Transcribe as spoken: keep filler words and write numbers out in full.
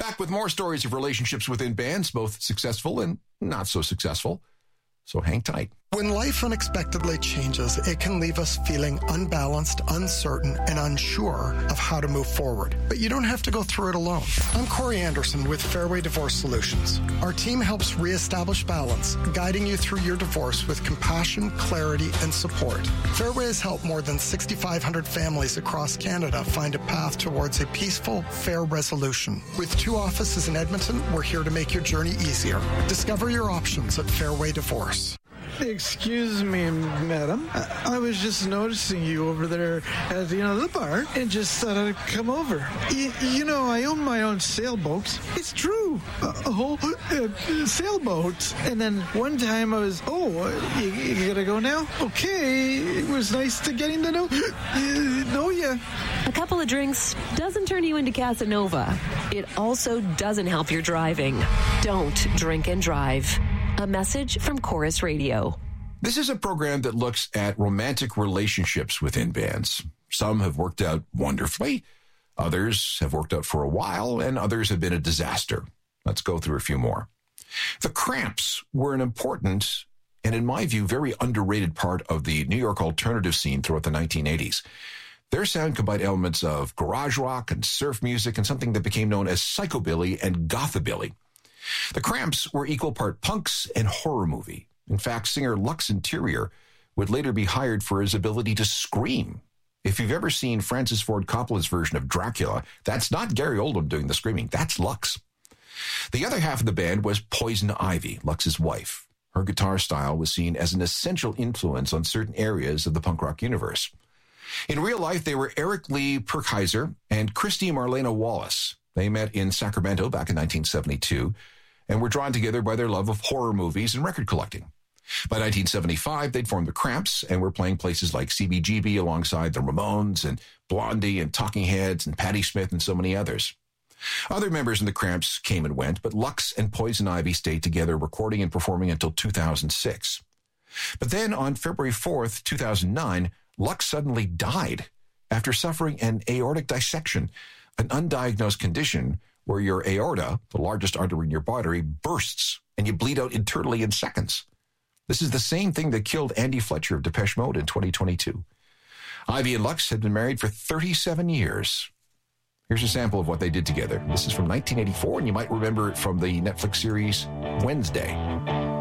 Back with more stories of relationships within bands, both successful and not so successful. So hang tight. When life unexpectedly changes, it can leave us feeling unbalanced, uncertain, and unsure of how to move forward. But you don't have to go through it alone. I'm Corey Anderson with Fairway Divorce Solutions. Our team helps reestablish balance, guiding you through your divorce with compassion, clarity, and support. Fairway has helped more than six thousand five hundred families across Canada find a path towards a peaceful, fair resolution. With two offices in Edmonton, we're here to make your journey easier. Discover your options at Fairway Divorce. Excuse me, madam. I, I was just noticing you over there at the, you know, the bar and just thought I'd come over. Y- you know, I own my own sailboat. It's true. A, a whole uh, sailboat. And then one time I was, oh, you, you gotta go now? Okay. It was nice to getting to know, uh, know you. A couple of drinks doesn't turn you into Casanova. It also doesn't help your driving. Don't drink and drive. A message from Chorus Radio. This is a program that looks at romantic relationships within bands. Some have worked out wonderfully, others have worked out for a while, and others have been a disaster. Let's go through a few more. The Cramps were an important, and in my view, very underrated part of the New York alternative scene throughout the nineteen eighties. Their sound combined elements of garage rock and surf music and something that became known as psychobilly and gothabilly. The Cramps were equal part punks and horror movie. In fact, singer Lux Interior would later be hired for his ability to scream. If you've ever seen Francis Ford Coppola's version of Dracula, that's not Gary Oldman doing the screaming, that's Lux. The other half of the band was Poison Ivy, Lux's wife. Her guitar style was seen as an essential influence on certain areas of the punk rock universe. In real life, they were Eric Lee Perkheiser and Christy Marlena Wallace. They met in Sacramento back in nineteen seventy-two and were drawn together by their love of horror movies and record collecting. By nineteen seventy-five, they'd formed the Cramps and were playing places like C B G B alongside the Ramones and Blondie and Talking Heads and Patti Smith and so many others. Other members in the Cramps came and went, but Lux and Poison Ivy stayed together, recording and performing until two thousand six. But then on February fourth, two thousand nine, Lux suddenly died after suffering an aortic dissection, an undiagnosed condition where your aorta, the largest artery in your body, bursts and you bleed out internally in seconds. This is the same thing that killed Andy Fletcher of Depeche Mode in twenty twenty-two. Ivy and Lux had been married for thirty-seven years. Here's a sample of what they did together. This is from nineteen eighty-four, and you might remember it from the Netflix series Wednesday.